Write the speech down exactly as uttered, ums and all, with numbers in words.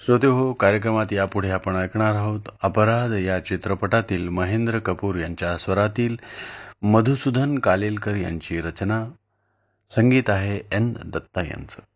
श्रोते हो, कार्यक्रमात यापुढे आपण ऐकणार आहोत अपराध या चित्रपटातील महेंद्र कपूर यांच्या स्वरातील मधुसूदन कालेलकर यांची रचना. संगीत आहे एन दत्ता यांचं.